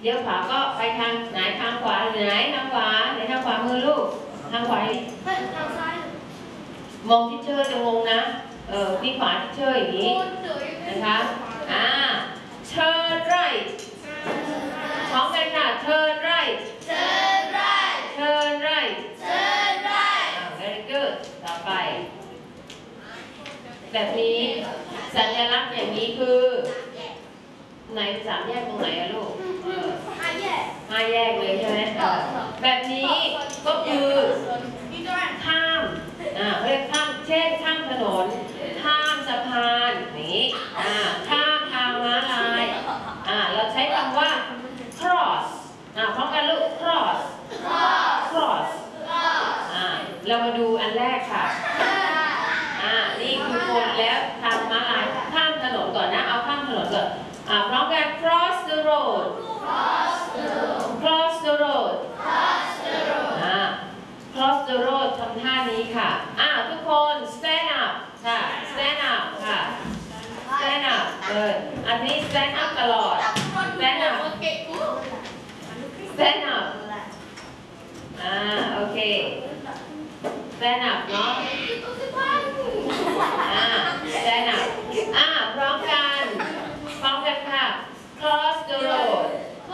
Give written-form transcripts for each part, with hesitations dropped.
เลี้ยวขวาก็ไปทางไหนทางขวาหรือไหนทางขวาไหนทางขวามือลูกทางขวาทางซ้ายมองที่เชอร์จะงงนะที่ขวาที่เชอร์อย่างนี้นะคะturn right พร้อมกันค่ะ turn right turn right turn right turn right very good ต่อไปแบบนี้สัญลักษณ์อย่างนี้คือไหนสามแยกตรงไหนอะลูกห้าแยกเลยใช่ไหมแบบนี้ก็คือข้ามเรียกข้ามเช่นข้ามถนนข้ามสะพานนี้ข้ามทางม้าลายเราใช้คำว่า cross พร้อมกันลูก cross เรามาดูอันแรกค่ะนี่คือคนแล้วทางม้าลายข้ามถนนก่อนนะเอาข้ามถนนก่อนพร้อมกัน cross the road cross the road cross the road ทำท่านี้ค่ะทุกคน stand up ค่ะ stand up ค่ะ stand up อันนี้ stand up ตลอด stand up stand up โอเค stand up เนาะstand up พร้อมกันค่ะ cross the road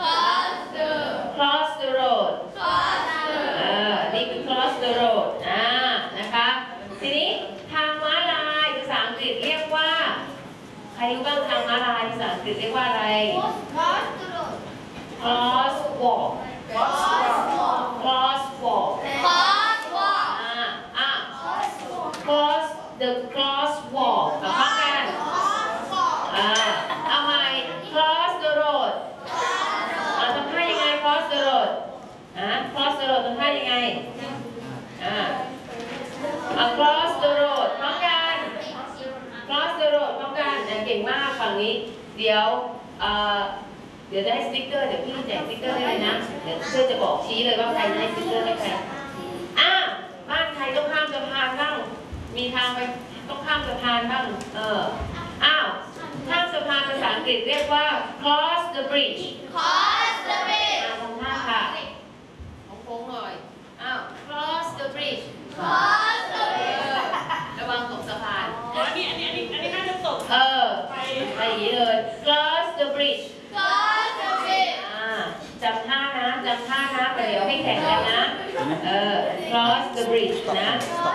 cross the road นี่คือ cross the road นะคะทีนี้ทางม้าลายภาษาอังกฤษเรียกว่าใครรู้บ้างทางม้าลายภาษาอังกฤษเรียกว่าอะไร cross walk cross walk cross the cross walk พร้อมกันเอาใหม่ cross the road ทำท่ายังไง cross the road cross the road ทำท่ายังไงcross the road พร้อมกัน cross the road พร้อมกันเก่งมากฝั่งนี้เดี๋ยวได้สติ๊กเกอร์เดี๋ยวพี่แจกสติ๊กเกอร์ให้เลยนะเดี๋ยวเพื่อจะบอกชี้เลยว่าใครได้สติ๊กเกอร์ให้ใครบ้านใครต้องข้ามสะพานบ้างมีทางไปต้องข้ามสะพานบ้างข้ามสะพานภาษาอังกฤษเรียกว่า cross the bridge ทำหน้าค่ะโค้งๆหน่อยcross the bridge ระวังตกสะพานอันนี้น่าจะตกไปอย่างนี้เลย cross the bridge จำท่านะเดี๋ยวให้แข่งกันนะ cross the bridge นะ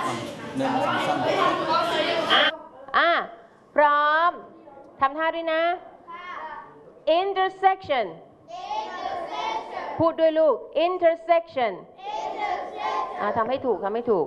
พร้อมทำท่าด้วยนะ intersection พูดด้วยลูก intersection ทำให้ถูก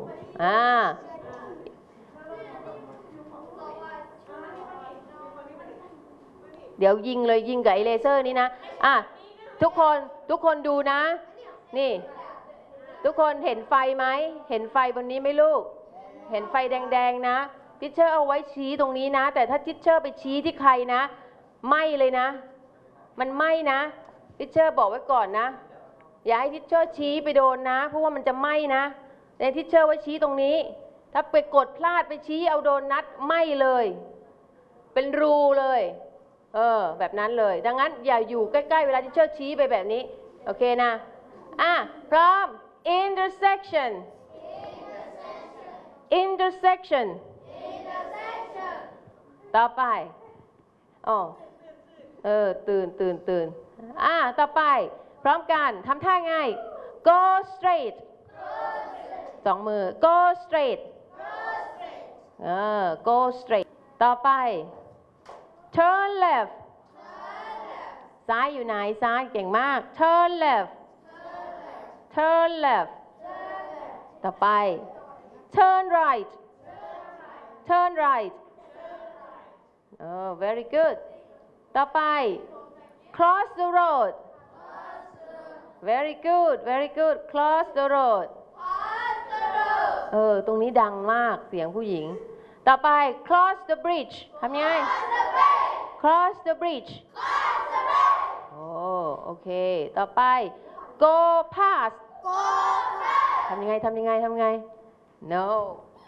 เดี๋ยวยิงกับไอเลเซอร์นี้นะทุกคนดูนะนี่ทุกคนเห็นไฟไหมเห็นไฟบนนี้ไหมลูกเห็นไฟแดงๆนะทิชเชอร์เอาไว้ชี้ตรงนี้นะแต่ถ้าทิชเชอร์ไปชี้ที่ใครนะไหม้เลยนะมันไหม้นะทิชเชอร์บอกไว้ก่อนนะอย่าให้ทิชเชอร์ชี้ไปโดนนะเพราะว่ามันจะไหม้นะแต่ทิชเชอร์ไว้ชี้ตรงนี้ถ้าไปกดพลาดไปชี้เอาโดนนัดไหม้เลยเป็นรูเลยแบบนั้นเลยดังนั้นอย่าอยู่ใกล้ๆเวลาทิชเชอร์ชี้ไปแบบนี้โอเคนะพร้อม intersection ต่อไปตื่นต่อไปพร้อมกันทำท่าไง go straight สองมือ go straight go straight ต่อไป turn left ซ้ายอยู่ไหนซ้ายเก่งมาก turn left ต่อไป turn right very good ต่อไป cross the road very good cross the road ตรงนี้ดังมากเสียงผู้หญิงต่อไป cross the bridge ทำยังไง cross the bridge โอเคต่อไป go past ทำยังไงno